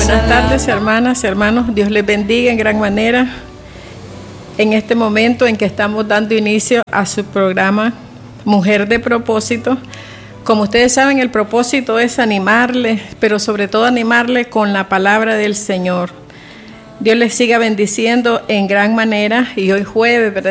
Buenas tardes, hermanas y hermanos. Dios les bendiga en gran manera en este momento en que estamos dando inicio a su programa Mujer de Propósito. Como ustedes saben, el propósito es animarle, pero sobre todo animarle con la palabra del Señor. Dios les siga bendiciendo en gran manera y hoy jueves, ¿verdad?